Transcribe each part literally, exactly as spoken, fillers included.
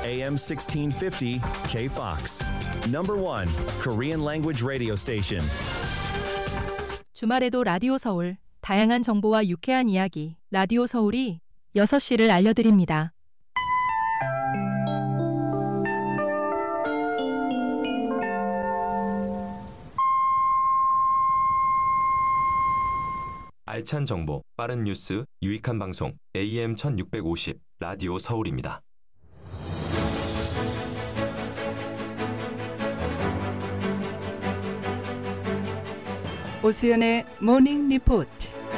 에이엠 십육백오십 K-Fox. Number one Korean language radio station. 주말에도 라디오 서울. 다양한 정보와 유쾌한 이야기. 라디오 서울이 여섯 시를 알려드립니다. 알찬 정보, 빠른 뉴스, 유익한 방송 에이엠 천육백오십 라디오 서울입니다. 오수연의 모닝 리포트.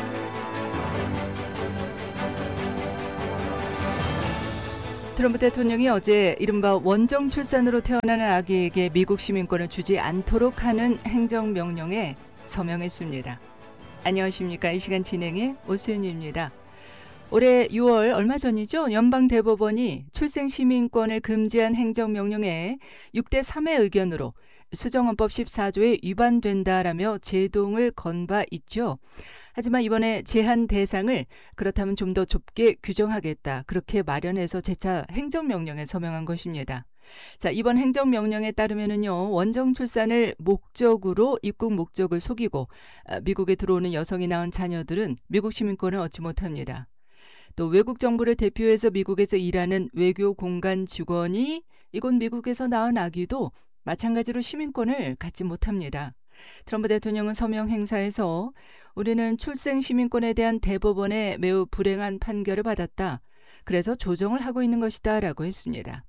트럼프 대통령이 어제 이른바 원정 출산으로 태어나는 아기에게 미국 시민권을 주지 않도록 하는 행정명령에 서명했습니다. 안녕하십니까. 이 시간 진행의 오수연입니다. 올해 유월 얼마 전이죠. 연방대법원이 출생시민권을 금지한 행정명령에 육 대 삼의 의견으로 수정헌법 십사 조에 위반된다라며 제동을 건 바 있죠. 하지만 이번에 제한 대상을 그렇다면 좀 더 좁게 규정하겠다. 그렇게 마련해서 재차 행정명령에 서명한 것입니다. 자, 이번 행정명령에 따르면은요, 원정 출산을 목적으로 입국 목적을 속이고 미국에 들어오는 여성이 낳은 자녀들은 미국 시민권을 얻지 못합니다. 또 외국 정부를 대표해서 미국에서 일하는 외교 공간 직원이 이곳 미국에서 낳은 아기도 마찬가지로 시민권을 갖지 못합니다. 트럼프 대통령은 서명 행사에서 우리는 출생 시민권에 대한 대법원의 매우 불행한 판결을 받았다. 그래서 조정을 하고 있는 것이다 라고 했습니다.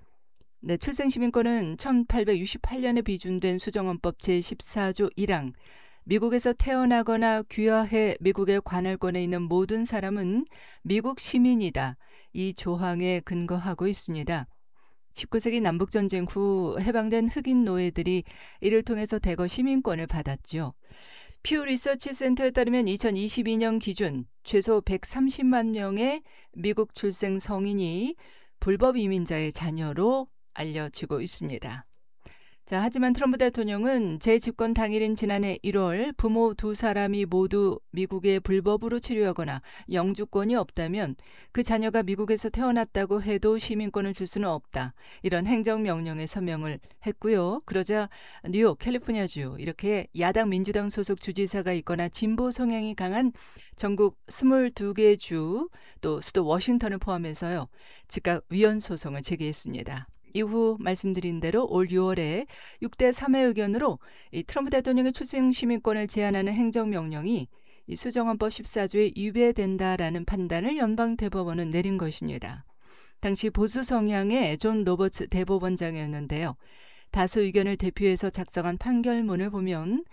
네, 출생 시민권은 천팔백육십팔 년에 비준된 수정헌법 제십사 조 일 항 미국에서 태어나거나 귀화해 미국의 관할권에 있는 모든 사람은 미국 시민이다. 이 조항에 근거하고 있습니다. 십구 세기 남북전쟁 후 해방된 흑인 노예들이 이를 통해서 대거 시민권을 받았죠. 퓨 리서치 센터에 따르면 이천이십이 년 기준 최소 백삼십만 명의 미국 출생 성인이 불법 이민자의 자녀로 알려지고 있습니다. 자, 하지만 트럼프 대통령은 재집권 당일인 지난해 일월 부모 두 사람이 모두 미국에 불법으로 체류하거나 영주권이 없다면 그 자녀가 미국에서 태어났다고 해도 시민권을 줄 수는 없다. 이런 행정명령에 서명을 했고요. 그러자 뉴욕, 캘리포니아주 이렇게 야당 민주당 소속 주지사가 있거나 진보 성향이 강한 전국 이십이 개 주 또 수도 워싱턴을 포함해서요. 즉각 위헌 소송을 제기했습니다. 이후 말씀드린 대로 올 유월에 육 대 삼의 의견으로 이 트럼프 대통령의 출생 시민권을 제한하는 행정명령이 이 수정헌법 십사 조에 위배된다라는 판단을 연방대법원은 내린 것입니다. 당시 보수 성향의 존 로버츠 대법원장이었는데요. 다수 의견을 대표해서 작성한 판결문을 보면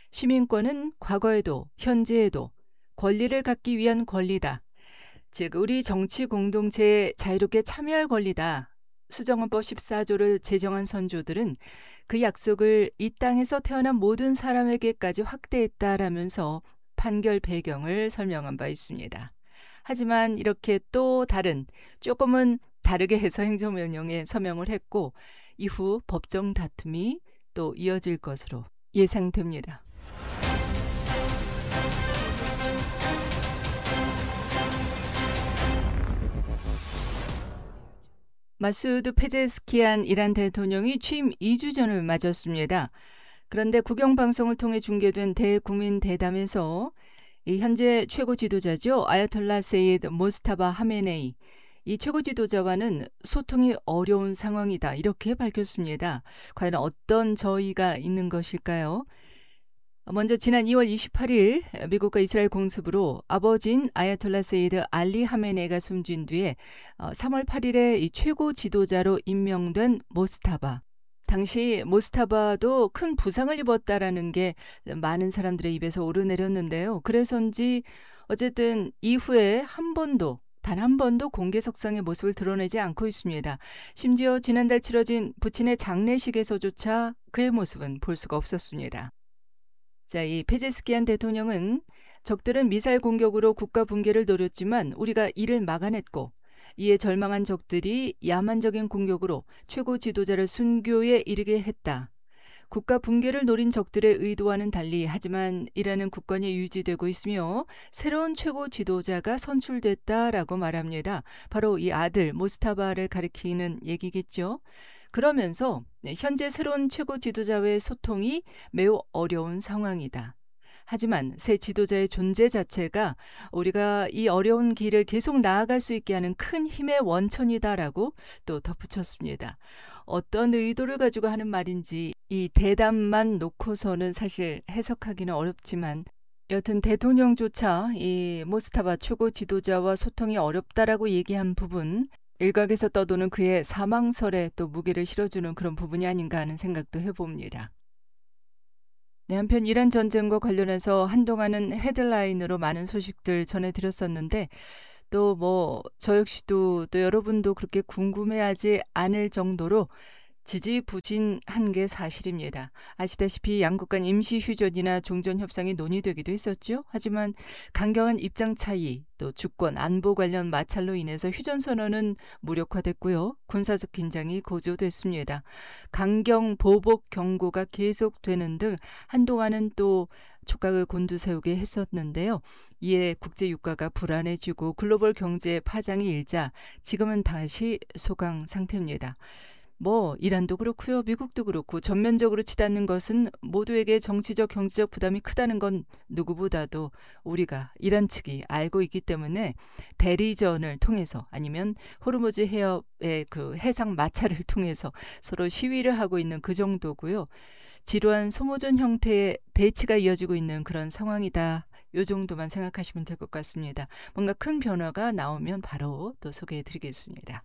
시민권은 과거에도 현재에도 권리를 갖기 위한 권리다. 즉 우리 정치 공동체에 자유롭게 참여할 권리다. 수정헌법 십사 조를 제정한 선조들은 그 약속을 이 땅에서 태어난 모든 사람에게까지 확대했다라면서 판결 배경을 설명한 바 있습니다. 하지만 이렇게 또 다른, 조금은 다르게 해서 행정명령에 서명을 했고 이후 법정 다툼이 또 이어질 것으로 예상됩니다. 마수드 페제스키안 이란 대통령이 취임 이 주 전을 맞았습니다. 그런데 국영방송을 통해 중계된 대국민 대담에서 이 현재 최고 지도자죠. 아야톨라 세이드 모스타바 하메네이. 이 최고 지도자와는 소통이 어려운 상황이다. 이렇게 밝혔습니다. 과연 어떤 저의가 있는 것일까요? 먼저 지난 이월 이십팔일 미국과 이스라엘 공습으로 아버지인 아야톨라 세이드 알리 하메네이가 숨진 뒤에 삼월 팔일에 이 최고 지도자로 임명된 모스타바. 당시 모스타바도 큰 부상을 입었다라는 게 많은 사람들의 입에서 오르내렸는데요. 그래서인지 어쨌든 이후에 한 번도 단 한 번도 공개석상의 모습을 드러내지 않고 있습니다. 심지어 지난달 치러진 부친의 장례식에서조차 그의 모습은 볼 수가 없었습니다. 자, 이 페제스키안 대통령은 적들은 미사일 공격으로 국가 붕괴를 노렸지만 우리가 이를 막아냈고 이에 절망한 적들이 야만적인 공격으로 최고 지도자를 순교에 이르게 했다. 국가 붕괴를 노린 적들의 의도와는 달리 하지만 이라는 국권이 유지되고 있으며 새로운 최고 지도자가 선출됐다라고 말합니다. 바로 이 아들 모스타바를 가리키는 얘기겠죠. 그러면서 현재 새로운 최고 지도자와의 소통이 매우 어려운 상황이다. 하지만 새 지도자의 존재 자체가 우리가 이 어려운 길을 계속 나아갈 수 있게 하는 큰 힘의 원천이다라고 또 덧붙였습니다. 어떤 의도를 가지고 하는 말인지 이 대답만 놓고서는 사실 해석하기는 어렵지만 여튼 대통령조차 이 모스타바 최고 지도자와 소통이 어렵다라고 얘기한 부분, 일각에서 떠도는 그의 사망설에 또 무게를 실어주는 그런 부분이 아닌가 하는 생각도 해봅니다. 네, 한편 이란 전쟁과 관련해서 한동안은 헤드라인으로 많은 소식들 전해드렸었는데 또 뭐 저 역시도 또 여러분도 그렇게 궁금해하지 않을 정도로 지지부진한 게 사실입니다. 아시다시피 양국 간 임시 휴전이나 종전 협상이 논의되기도 했었죠. 하지만 강경한 입장 차이, 또 주권, 안보 관련 마찰로 인해서 휴전 선언은 무력화됐고요. 군사적 긴장이 고조됐습니다. 강경 보복 경고가 계속되는 등 한동안은 또 촉각을 곤두세우게 했었는데요. 이에 국제 유가가 불안해지고 글로벌 경제의 파장이 일자 지금은 다시 소강 상태입니다. 뭐 이란도 그렇고요. 미국도 그렇고 전면적으로 치닫는 것은 모두에게 정치적 경제적 부담이 크다는 건 누구보다도 우리가 이란 측이 알고 있기 때문에 대리전을 통해서 아니면 호르무즈 해협의 그 해상 마찰을 통해서 서로 시위를 하고 있는 그 정도고요. 지루한 소모전 형태의 대치가 이어지고 있는 그런 상황이다. 이 정도만 생각하시면 될 것 같습니다. 뭔가 큰 변화가 나오면 바로 또 소개해드리겠습니다.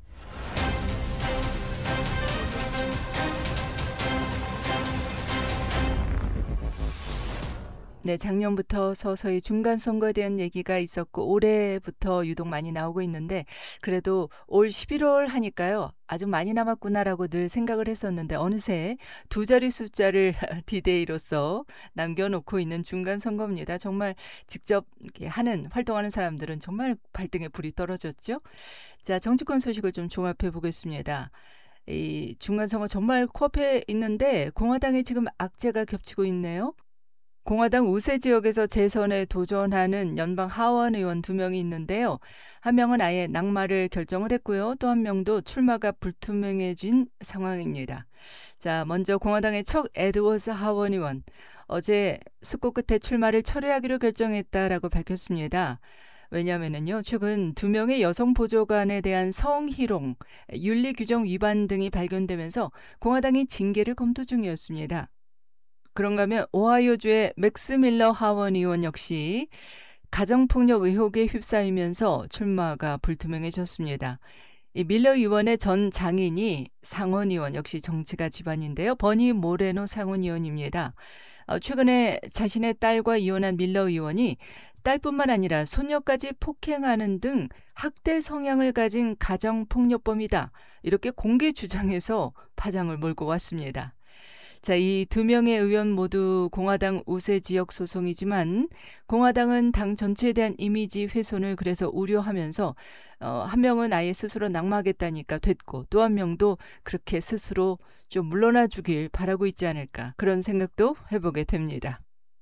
네, 작년부터 서서히 중간선거에 대한 얘기가 있었고 올해부터 유독 많이 나오고 있는데 그래도 올 십일월 하니까요. 아주 많이 남았구나라고 늘 생각을 했었는데 어느새 두 자리 숫자를 디데이로서 남겨놓고 있는 중간선거입니다. 정말 직접 이렇게 하는, 활동하는 사람들은 정말 발등에 불이 떨어졌죠. 자, 정치권 소식을 좀 종합해 보겠습니다. 이 중간선거 정말 코앞에 있는데 공화당에 지금 악재가 겹치고 있네요. 공화당 우세 지역에서 재선에 도전하는 연방 하원 의원 두 명이 있는데요. 한 명은 아예 낙마를 결정을 했고요. 또 한 명도 출마가 불투명해진 상황입니다. 자, 먼저 공화당의 척 에드워즈 하원 의원. 어제 숙고 끝에 출마를 철회하기로 결정했다라고 밝혔습니다. 왜냐하면요, 최근 두 명의 여성 보좌관에 대한 성희롱, 윤리 규정 위반 등이 발견되면서 공화당이 징계를 검토 중이었습니다. 그런가 하면 오하이오주의 맥스 밀러 하원 의원 역시 가정폭력 의혹에 휩싸이면서 출마가 불투명해졌습니다. 이 밀러 의원의 전 장인이 상원 의원, 역시 정치가 집안인데요. 버니 모레노 상원 의원입니다. 어, 최근에 자신의 딸과 이혼한 밀러 의원이 딸뿐만 아니라 손녀까지 폭행하는 등 학대 성향을 가진 가정폭력범이다. 이렇게 공개 주장해서 파장을 몰고 왔습니다. 자, 이 두 명의 의원 모두 공화당 우세 지역 소송이지만 공화당은 당 전체에 대한 이미지 훼손을 그래서 우려하면서 어, 한 명은 아예 스스로 낙마하겠다니까 됐고 또 한 명도 그렇게 스스로 좀 물러나 주길 바라고 있지 않을까, 그런 생각도 해보게 됩니다.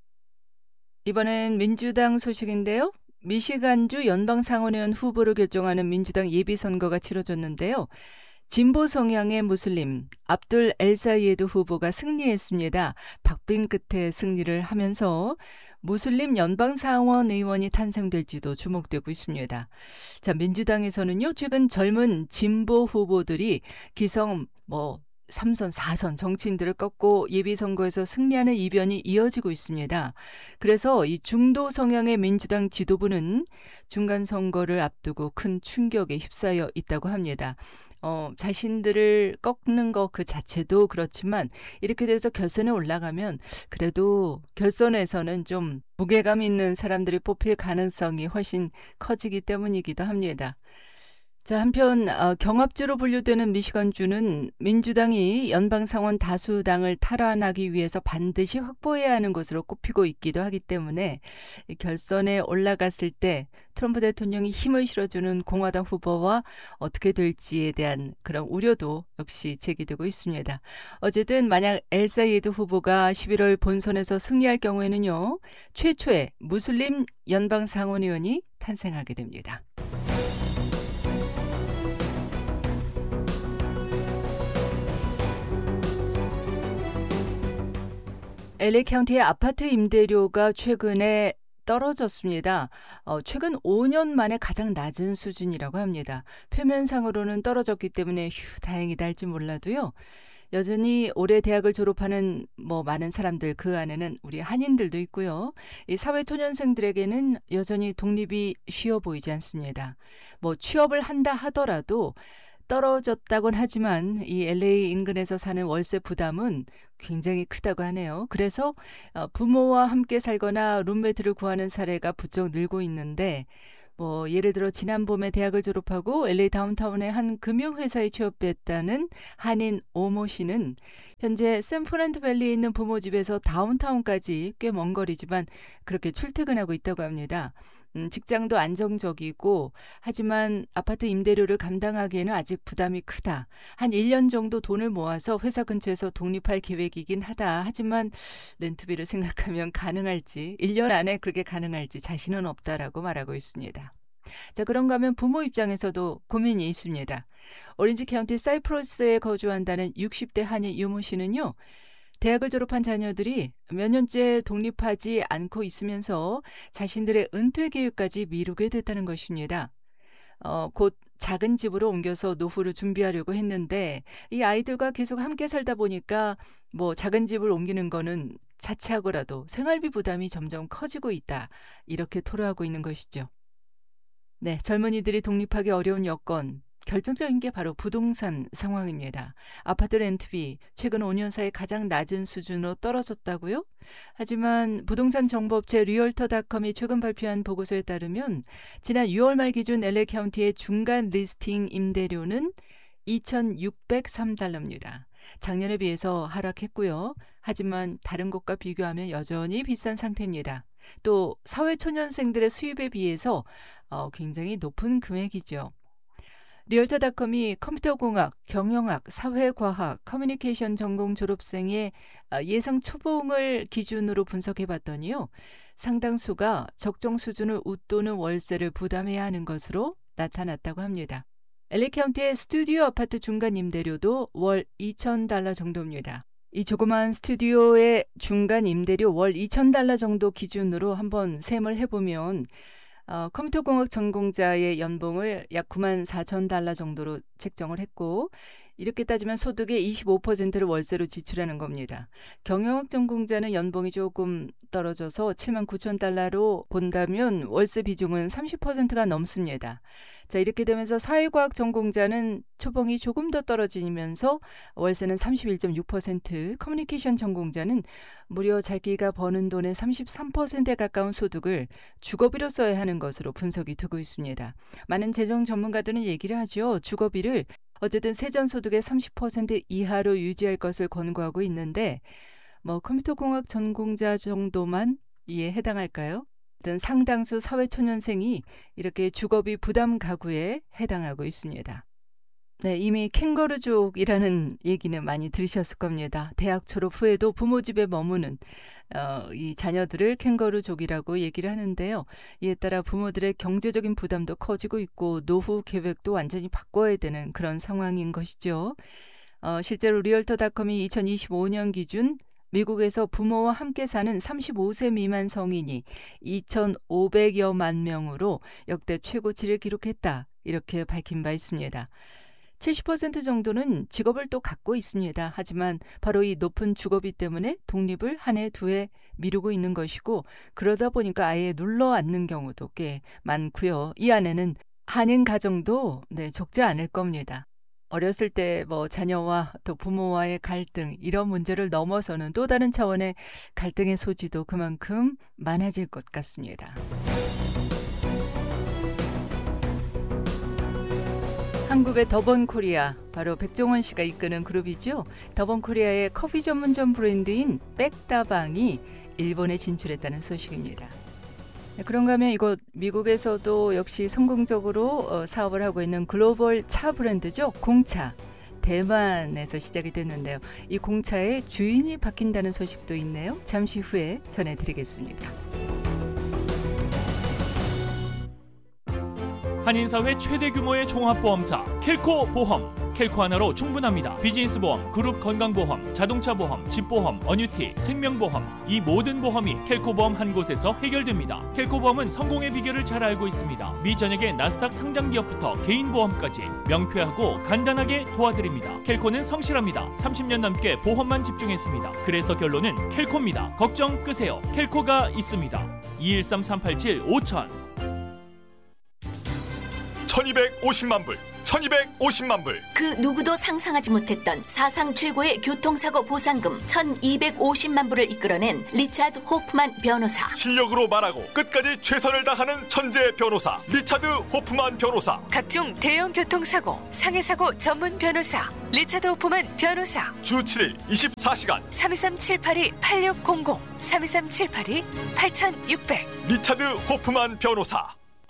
이번엔 민주당 소식인데요. 미시간주 연방상원의원 후보를 결정하는 민주당 예비선거가 치러졌는데요. 진보 성향의 무슬림 압둘 엘사이에드 후보가 승리했습니다. 박빙 끝에 승리를 하면서 무슬림 연방상원 의원이 탄생될지도 주목되고 있습니다. 자, 민주당에서는요, 최근 젊은 진보 후보들이 기성 뭐 삼선, 사선 정치인들을 꺾고 예비선거에서 승리하는 이변이 이어지고 있습니다. 그래서 이 중도 성향의 민주당 지도부는 중간선거를 앞두고 큰 충격에 휩싸여 있다고 합니다. 어, 자신들을 꺾는 것 그 자체도 그렇지만 이렇게 돼서 결선에 올라가면 그래도 결선에서는 좀 무게감 있는 사람들이 뽑힐 가능성이 훨씬 커지기 때문이기도 합니다. 자, 한편 어, 경합주로 분류되는 미시건주는 민주당이 연방상원 다수당을 탈환하기 위해서 반드시 확보해야 하는 것으로 꼽히고 있기도 하기 때문에 결선에 올라갔을 때 트럼프 대통령이 힘을 실어주는 공화당 후보와 어떻게 될지에 대한 그런 우려도 역시 제기되고 있습니다. 어쨌든 만약 엘 사이드 후보가 십일월 본선에서 승리할 경우에는요, 최초의 무슬림 연방상원의원이 탄생하게 됩니다. 엘에이 카운티의 아파트 임대료가 최근에 떨어졌습니다. 어, 최근 오 년 만에 가장 낮은 수준이라고 합니다. 표면상으로는 떨어졌기 때문에 휴 다행이다 할지 몰라도요. 여전히 올해 대학을 졸업하는 뭐 많은 사람들, 그 안에는 우리 한인들도 있고요. 이 사회초년생들에게는 여전히 독립이 쉬워 보이지 않습니다. 뭐 취업을 한다 하더라도 떨어졌다곤 하지만 이 엘에이 인근에서 사는 월세 부담은 굉장히 크다고 하네요. 그래서 부모와 함께 살거나 룸메이트를 구하는 사례가 부쩍 늘고 있는데, 뭐 예를 들어 지난 봄에 대학을 졸업하고 엘에이 다운타운의 한 금융회사에 취업했다는 한인 오모 씨는 현재 샌프란드밸리에 있는 부모 집에서 다운타운까지 꽤 먼 거리지만 그렇게 출퇴근하고 있다고 합니다. 음, 직장도 안정적이고 하지만 아파트 임대료를 감당하기에는 아직 부담이 크다. 한 일 년 정도 돈을 모아서 회사 근처에서 독립할 계획이긴 하다. 하지만 렌트비를 생각하면 가능할지, 일 년 안에 그게 가능할지 자신은 없다라고 말하고 있습니다. 자, 그런가 하면 부모 입장에서도 고민이 있습니다. 오렌지 카운티 사이프러스에 거주한다는 육십 대 한인 유모 씨는요, 대학을 졸업한 자녀들이 몇 년째 독립하지 않고 있으면서 자신들의 은퇴 계획까지 미루게 됐다는 것입니다. 어, 곧 작은 집으로 옮겨서 노후를 준비하려고 했는데 이 아이들과 계속 함께 살다 보니까 뭐 작은 집을 옮기는 거는 자취하고라도 생활비 부담이 점점 커지고 있다. 이렇게 토로하고 있는 것이죠. 네, 젊은이들이 독립하기 어려운 여건, 결정적인 게 바로 부동산 상황입니다. 아파트 렌트비 최근 오 년 사이 가장 낮은 수준으로 떨어졌다고요? 하지만 부동산 정보업체 리얼터닷컴이 최근 발표한 보고서에 따르면 지난 유월 말 기준 엘에이 카운티의 중간 리스팅 임대료는 이천육백삼 달러입니다. 작년에 비해서 하락했고요. 하지만 다른 곳과 비교하면 여전히 비싼 상태입니다. 또 사회초년생들의 수입에 비해서 어, 굉장히 높은 금액이죠. 리얼터닷컴이 컴퓨터공학, 경영학, 사회과학, 커뮤니케이션 전공 졸업생의 예상 초봉을 기준으로 분석해봤더니요, 상당수가 적정 수준을 웃도는 월세를 부담해야 하는 것으로 나타났다고 합니다. 엘에이 카운티의 스튜디오 아파트 중간 임대료도 월 이천 달러 정도입니다. 이 조그만 스튜디오의 중간 임대료 월 이천 달러 정도 기준으로 한번 셈을 해보면 어, 컴퓨터공학 전공자의 연봉을 약 구만 사천 달러 정도로 책정을 했고, 이렇게 따지면 소득의 이십오 퍼센트를 월세로 지출하는 겁니다. 경영학 전공자는 연봉이 조금 떨어져서 칠만 구천 달러로 본다면 월세 비중은 삼십 퍼센트가 넘습니다. 자, 이렇게 되면서 사회과학 전공자는 초봉이 조금 더 떨어지면서 월세는 삼십일 점 육 퍼센트, 커뮤니케이션 전공자는 무려 자기가 버는 돈의 삼십삼 퍼센트에 가까운 소득을 주거비로 써야 하는 것으로 분석이 되고 있습니다. 많은 재정 전문가들은 얘기를 하죠. 주거비를 어쨌든 세전소득의 삼십 퍼센트 이하로 유지할 것을 권고하고 있는데, 뭐 컴퓨터공학 전공자 정도만 이에 해당할까요? 어떤 상당수 사회초년생이 이렇게 주거비 부담 가구에 해당하고 있습니다. 네, 이미 캥거루족이라는 얘기는 많이 들으셨을 겁니다. 대학 졸업 후에도 부모 집에 머무는 어, 이 자녀들을 캥거루족이라고 얘기를 하는데요. 이에 따라 부모들의 경제적인 부담도 커지고 있고 노후 계획도 완전히 바꿔야 되는 그런 상황인 것이죠. 어, 실제로 리얼터닷컴이 이천이십오 년 기준 미국에서 부모와 함께 사는 삼십오 세 미만 성인이 이천오백여만 명으로 역대 최고치를 기록했다. 이렇게 밝힌 바 있습니다. 칠십 퍼센트 정도는 직업을 또 갖고 있습니다. 하지만 바로 이 높은 주거비 때문에 독립을 한 해, 두 해 미루고 있는 것이고, 그러다 보니까 아예 눌러 앉는 경우도 꽤 많고요. 이 안에는 한인 가정도 네, 적지 않을 겁니다. 어렸을 때 뭐 자녀와 또 부모와의 갈등, 이런 문제를 넘어서는 또 다른 차원의 갈등의 소지도 그만큼 많아질 것 같습니다. 한국의 더번코리아, 바로 백종원 씨가 이끄는 그룹이죠. 더번코리아의 커피 전문점 브랜드인 백다방이 일본에 진출했다는 소식입니다. 그런가 하면 이곳 미국에서도 역시 성공적으로 사업을 하고 있는 글로벌 차 브랜드죠. 공차. 대만에서 시작이 됐는데요. 이 공차의 주인이 바뀐다는 소식도 있네요. 잠시 후에 전해드리겠습니다. 한인사회 최대 규모의 종합보험사 켈코 보험. 켈코 하나로 충분합니다. 비즈니스 보험, 그룹 건강보험, 자동차 보험, 집보험, 어뉴티, 생명보험, 이 모든 보험이 켈코 보험 한 곳에서 해결됩니다. 켈코 보험은 성공의 비결을 잘 알고 있습니다. 미 전역의 나스닥 상장 기업부터 개인 보험까지 명쾌하고 간단하게 도와드립니다. 켈코는 성실합니다. 삼십 년 넘게 보험만 집중했습니다. 그래서 결론은 켈코입니다. 걱정 끄세요. 켈코가 있습니다. 이일삼 삼팔칠 오천. 천이백오십만 불, 천이백오십만 불. 그 누구도 상상하지 못했던 사상 최고의 교통사고 보상금 천이백오십만 불을 이끌어낸 리차드 호프만 변호사. 실력으로 말하고 끝까지 최선을 다하는 천재 변호사 리차드 호프만 변호사. 각종 대형 교통사고, 상해사고 전문 변호사 리차드 호프만 변호사. 주 칠 일 이십사 시간 삼이삼 칠팔이 팔육공공, 삼이삼 칠팔이 팔육공공. 리차드 호프만 변호사.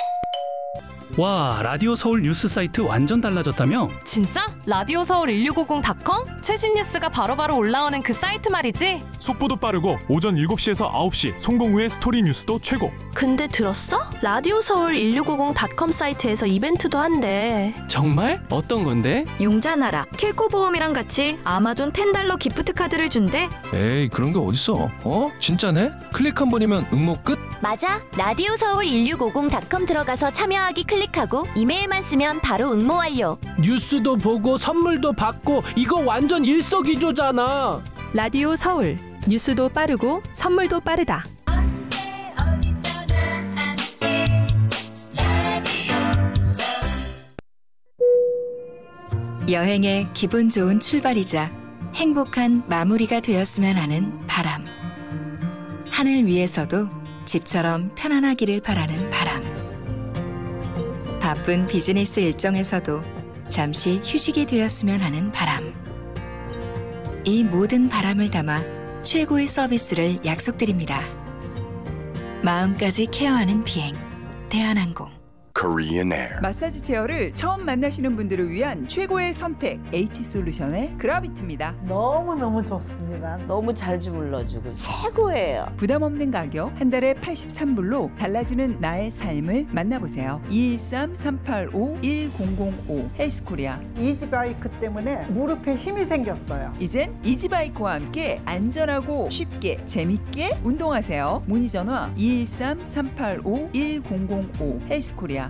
와, 라디오 서울 뉴스 사이트 완전 달라졌다며? 진짜? 라디오 서울 일육오공 닷컴? 최신 뉴스가 바로바로 올라오는 그 사이트 말이지? 속보도 빠르고 오전 일곱 시에서 아홉 시 송공 후의 스토리 뉴스도 최고. 근데 들었어? 라디오 서울 일육오공 닷컴 사이트에서 이벤트도 한대. 정말? 어떤 건데? 용자나라 켈코 보험이랑 같이 아마존 텐 달러 기프트 카드를 준대. 에이, 그런 게 어딨어? 어? 진짜네? 클릭 한 번이면 응모 끝? 맞아. 라디오 서울 일육오공 닷컴 들어가서 참여하기 클릭하고 이메일만 쓰면 바로 응모 완료. 뉴스도 보고 선물도 받고 이거 완전 일석이조잖아. 라디오 서울. 뉴스도 빠르고 선물도 빠르다. 여행의 기분 좋은 출발이자 행복한 마무리가 되었으면 하는 바람. 하늘 위에서도 집처럼 편안하기를 바라는 바람. 바쁜 비즈니스 일정에서도 잠시 휴식이 되었으면 하는 바람. 이 모든 바람을 담아 최고의 서비스를 약속드립니다. 마음까지 케어하는 비행, 대한항공. Korean Air. 마사지 체어를 처음 만나시는 분들을 위한 최고의 선택, H솔루션의 그라비트입니다. 너무너무 좋습니다. 너무 잘 주물러주고 최고예요. 부담 없는 가격, 한 달에 팔십삼 불로 달라지는 나의 삶을 만나보세요. 이일삼 삼팔오 일공공오 헬스코리아. 이지바이크 때문에 무릎에 힘이 생겼어요. 이젠 이지바이크와 함께 안전하고 쉽게 재밌게 운동하세요. 문의 전화 이일삼 삼팔오 일공공오 헬스코리아.